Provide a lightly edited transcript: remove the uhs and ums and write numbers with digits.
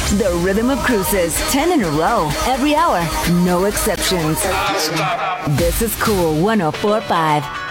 The Rhythm of Cruises, 10 in a row, every hour, no exceptions. This is Cool 104.5.